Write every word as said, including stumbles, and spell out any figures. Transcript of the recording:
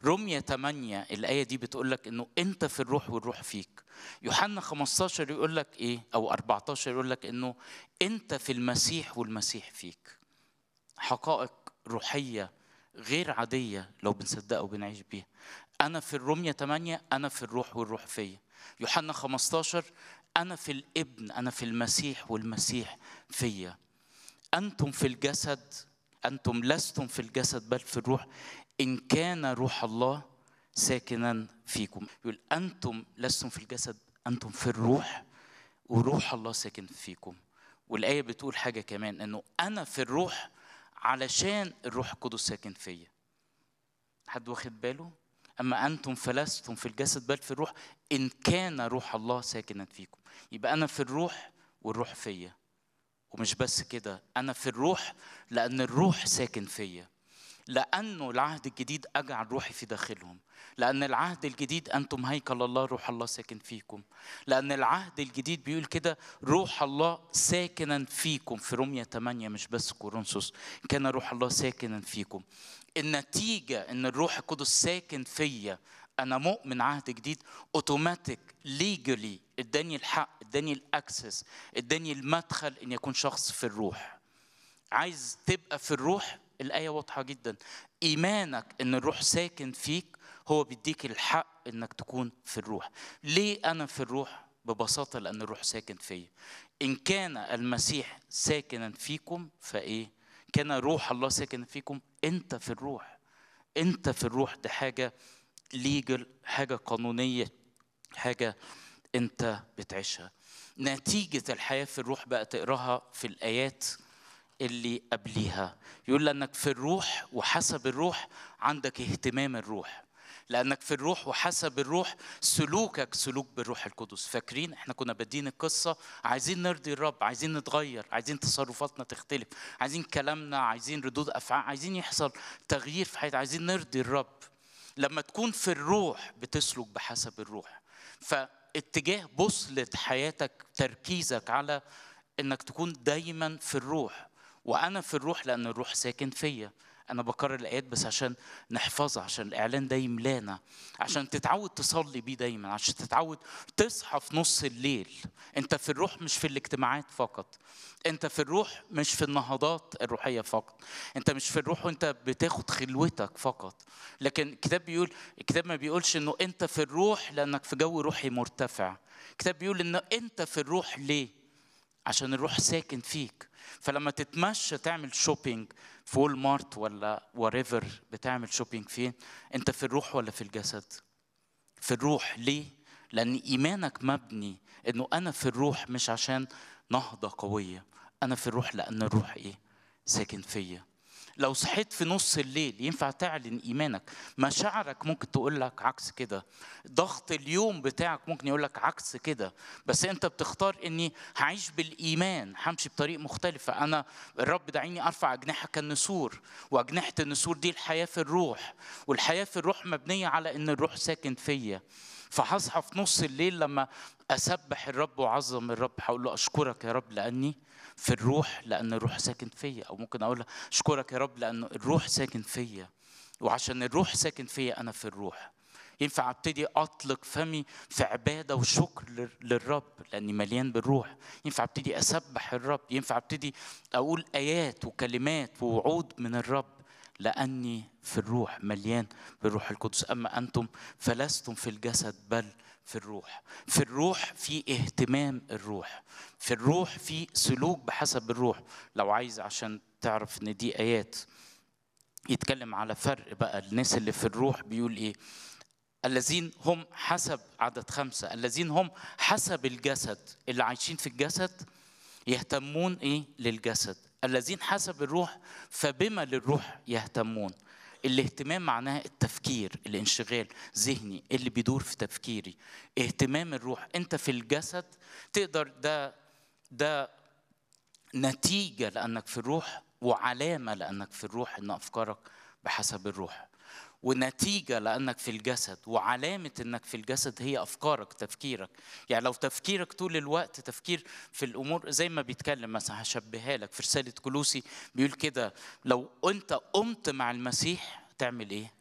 رمية ثمانية الآية دي بتقول لك إنه أنت في الروح والروح فيك. يوحنا خمستاشر يقول لك إيه، أو أربعتاشر يقول لك إنه أنت في المسيح والمسيح فيك. حقائق روحية غير عادية لو بنصدقها وبنعيش بيها. أنا في الرمية ثمانية، أنا في الروح والروح فيا. يوحنا خمستاشر أنا في الابن، أنا في المسيح والمسيح فيا. أنتم في الجسد، أنتم لستم في الجسد بل في الروح إن كان روح الله ساكنا فيكم. يقول أنتم لستم في الجسد، أنتم في الروح وروح الله ساكن فيكم. والآية بتقول حاجة كمان، أنه أنا في الروح علشان الروح القدس ساكن فيا. حد واخد باله؟ أما أنتم فلستم في الجسد بل في الروح إن كان روح الله ساكنا فيكم. يبقى أنا في الروح والروح فيا. ومش بس كده، أنا في الروح لأن الروح ساكن فيا. لأنه العهد الجديد أجعل روحي في داخلهم. لأن العهد الجديد أنتم هيكل الله، روح الله ساكن فيكم. لأن العهد الجديد بيقول كده روح الله ساكنا فيكم في رمية ثمانية، مش بس كورنثوس، كان روح الله ساكنا فيكم. النتيجة إن الروح القدس ساكن فيا، أنا مؤمن عهد جديد أوتوماتيك ليجلي اداني الحق، اداني الأكسس، اداني المدخل إن يكون شخص في الروح. عايز تبقى في الروح؟ الآية واضحة جدا، إيمانك إن الروح ساكن فيك هو بيديك الحق إنك تكون في الروح. ليه أنا في الروح؟ ببساطة لأن الروح ساكن فيا. إن كان المسيح ساكنا فيكم فإيه؟ كان روح الله ساكن فيكم. أنت في الروح، أنت في الروح. ده حاجة ليجل، حاجة قانونية، حاجة أنت بتعيشها. نتيجة الحياة في الروح بقى تقراها في الآيات اللي قبليها، يقول لأنك في الروح وحسب الروح عندك اهتمام الروح. لأنك في الروح وحسب الروح سلوكك سلوك بالروح القدس. فاكرين احنا كنا بادين القصة، عايزين نرضي الرب، عايزين نتغير، عايزين تصرفاتنا تختلف، عايزين كلامنا، عايزين ردود أفعال، عايزين يحصل تغيير في حياتنا، عايزين نرضي الرب. لما تكون في الروح بتسلك بحسب الروح. فاتجاه بوصلة حياتك تركيزك على انك تكون دايما في الروح. وانا في الروح لان الروح ساكن فيا. انا بكرر الايات بس عشان نحفظها، عشان الاعلان ده يملانا، عشان تتعود تصلي بيه دايما، عشان تتعود تصحى في نص الليل. انت في الروح مش في الاجتماعات فقط، انت في الروح مش في النهضات الروحيه فقط، انت مش في الروح وانت بتاخد خلوتك فقط. لكن الكتاب بيقول، الكتاب ما بيقولش انه انت في الروح لانك في جو روحي مرتفع. الكتاب بيقول انه انت في الروح ليه؟ عشان الروح ساكن فيك. فلما تتمشى تعمل شوبينج في وول مارت ولا وريفر، بتعمل شوبينج فين؟ انت في الروح ولا في الجسد؟ في الروح. ليه؟ لأن إيمانك مبني إنه أنا في الروح مش عشان نهضة قوية، أنا في الروح لأن الروح إيه؟ ساكن فيا. لو صحيت في نص الليل ينفع تعلن إيمانك. مشاعرك ممكن تقول لك عكس كده، ضغط اليوم بتاعك ممكن يقول لك عكس كده، بس أنت بتختار إني هعيش بالإيمان، همشي بطريق مختلفة. أنا الرب دعيني أرفع أجنحة كالنسور، وأجنحة النسور دي الحياة في الروح، والحياة في الروح مبنية على إن الروح ساكن فيا. فهصحى في نص الليل لما أسبح الرب وأعظم الرب، هقول له أشكرك يا رب لأني في الروح، لأن الروح ساكن فيا. أو ممكن أقول له أشكرك يا رب لأن الروح ساكن فيا، وعشان الروح ساكن فيا أنا في الروح. ينفع أبتدي أطلق فمي في عبادة وشكر للرب لأني مليان بالروح. ينفع أبتدي أسبح الرب، ينفع أبتدي أقول آيات وكلمات ووعود من الرب لأني في الروح مليان بالروح القدس. أما أنتم فلستم في الجسد بل في الروح. في الروح في اهتمام الروح، في الروح في سلوك بحسب الروح. لو عايز عشان تعرف ان دي آيات يتكلم على فرق بقى الناس اللي في الروح، بيقول ايه؟ الذين هم حسب، عدد خمسة، الذين هم حسب الجسد، اللي عايشين في الجسد يهتمون ايه؟ للجسد. الذين حسب الروح فبما للروح يهتمون. الاهتمام معناها التفكير، الانشغال ذهني اللي بيدور في تفكيري. اهتمام الروح. انت في الجسد تقدر، ده ده نتيجة لأنك في الروح، وعلامة لأنك في الروح إن أفكارك بحسب الروح. ونتيجة لأنك في الجسد، وعلامة أنك في الجسد هي أفكارك، تفكيرك. يعني لو تفكيرك طول الوقت تفكير في الأمور زي ما بيتكلم مثلا، هشبهها لك في رسالة كولوسي بيقول كده، لو أنت قمت مع المسيح تعمل إيه؟